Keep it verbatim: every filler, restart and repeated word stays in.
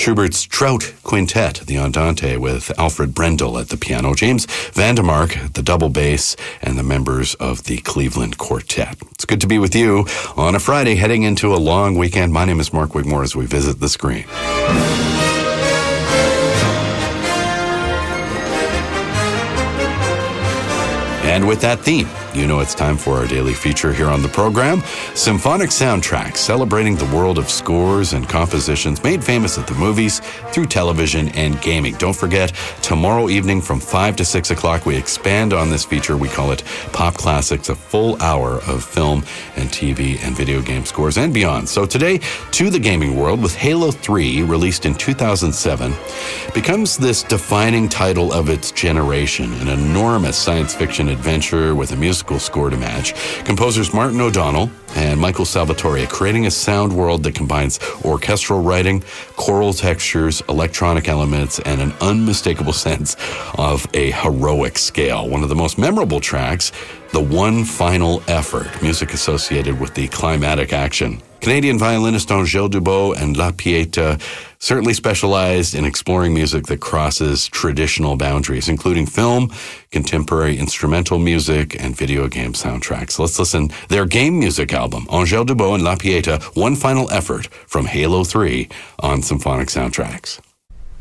Schubert's Trout Quintet, the Andante with Alfred Brendel at the piano, James Vandermark at the double bass, and the members of the Cleveland Quartet. It's good to be with you on a Friday heading into a long weekend. My name is Mark Wigmore as we visit the screen. And with that theme, you know it's time for our daily feature here on the program, Symphonic Soundtracks, celebrating the world of scores and compositions made famous at the movies, through television, and gaming. Don't forget, tomorrow evening from five to six o'clock, we expand on this feature. We call it Pop Classics, a full hour of film and T V and video game scores and beyond. So today, to the gaming world, with Halo three, released in two thousand seven, becomes this defining title of its generation, an enormous science fiction adventure with a musical score to match. Composers Martin O'Donnell and Michael Salvatore creating a sound world that combines orchestral writing, choral textures, electronic elements, and an unmistakable sense of a heroic scale. One of the most memorable tracks, The One Final Effort, music associated with the climatic action. Canadian violinist Angèle Dubot and La Pieta certainly specialized in exploring music that crosses traditional boundaries, including film, contemporary instrumental music, and video game soundtracks. Let's listen to their game music album, Angèle Dubot and La Pieta, One Final Effort, from Halo three on Symphonic Soundtracks.